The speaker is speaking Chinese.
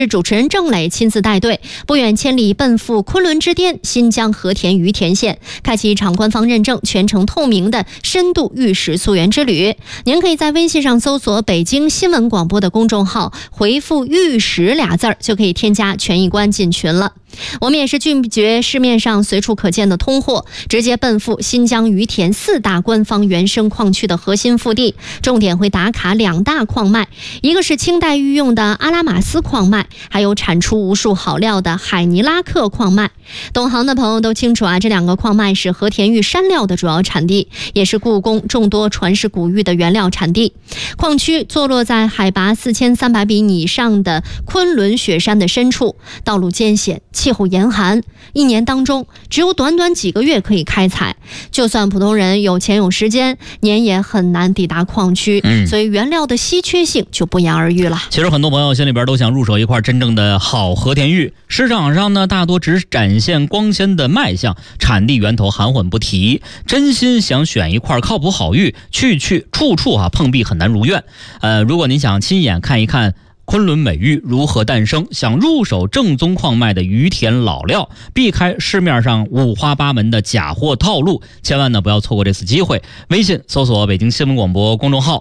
主持人郑磊亲自带队，不远千里奔赴昆仑之巅新疆和田于田县，开启一场官方认证、全程透明的深度玉石溯源之旅。您可以在微信上搜索北京新闻广播的公众号，回复玉石俩字儿，就可以添加权益观进群了。我们也是拒绝市面上随处可见的通货，直接奔赴新疆于田4大官方原生矿区的核心腹地，重点会打卡2大矿脉，一个是清代御用的阿拉玛斯矿脉，还有产出无数好料的海尼拉克矿脉。懂行的朋友都清楚啊，这2个矿脉是和田玉山料的主要产地，也是故宫众多传世古玉的原料产地。矿区坐落在海拔4300米以上的昆仑雪山的深处，道路艰险，气候严寒，一年当中只有短短几个月可以开采，就算普通人有钱有时间，年也很难抵达矿区，所以原料的稀缺性就不言而喻了。 其实很多朋友心里边都想入手一块真正的好和田玉，市场上呢大多只展现光鲜的卖相，产地源头含混不提。真心想选一块靠谱好玉，处处碰壁很难如愿。如果您想亲眼看一看昆仑美玉如何诞生，想入手正宗矿脉的于田老料，避开市面上五花八门的假货套路，千万不要错过这次机会。微信搜索北京新闻广播公众号，